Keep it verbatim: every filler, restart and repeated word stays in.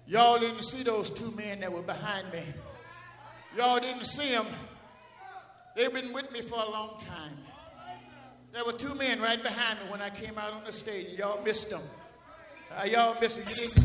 Y'all didn't see those two men that were behind me. Y'all didn't see them. They've been with me for a long time. There were two men right behind me when I came out on the stage. Y'all missed them. Uh, y'all missed them. You didn't